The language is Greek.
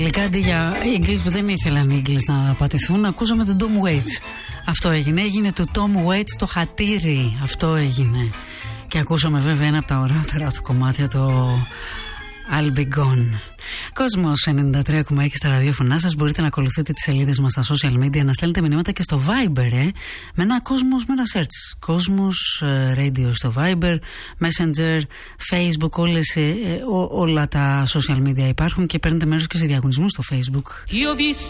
Τελικά αντί για Eagles που δεν ήθελαν οι Eagles να πατηθούν, ακούσαμε τον Tom Waits. Αυτό έγινε το Tom Waits το χατήρι. Αυτό έγινε. Και ακούσαμε βέβαια ένα από τα ωραιότερα του κομμάτια, το I'll Be Gone. Κόσμος 93,6 στα ραδιόφωνά σας. Μπορείτε να ακολουθείτε τις σελίδες μας στα social media, να στέλνετε μηνύματα και στο Viber, με ένα Κόσμος, με ένα search. Κόσμος Radio στο Viber, Messenger, Facebook, όλα τα social media υπάρχουν και παίρνετε μέρος και σε διαγωνισμούς στο Facebook.